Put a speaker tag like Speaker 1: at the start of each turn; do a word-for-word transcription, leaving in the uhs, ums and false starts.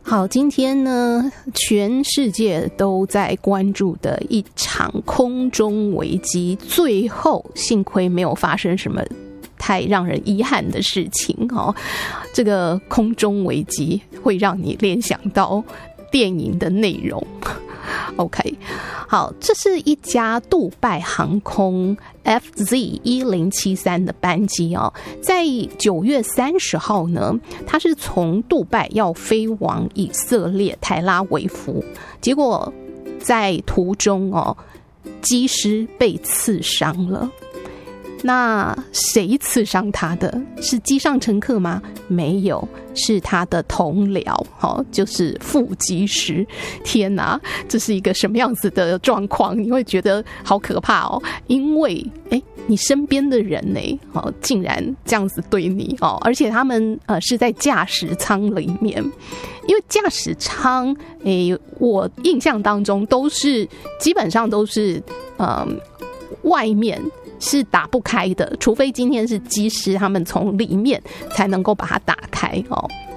Speaker 1: 好，今天呢，全世界都在关注的一场空中危机，最后幸亏没有发生什么太让人遗憾的事情哦。这个空中危机会让你联想到电影的内容。OK， 好，这是一家杜拜航空 F Z 一零七三 的班机哦，在九月三十号呢，它是从杜拜要飞往以色列泰拉维夫，结果在途中哦，机师被刺伤了。那谁刺伤他的？是机上乘客吗？没有，是他的同僚，哦，就是副机师。天哪，这是一个什么样子的状况？你会觉得好可怕哦，因为哎，你身边的人呢，哦，竟然这样子对你哦，而且他们呃是在驾驶舱里面，因为驾驶舱，哎，我印象当中都是基本上都是嗯、呃、外面。是打不开的，除非今天是机师他们从里面才能够把它打开哦。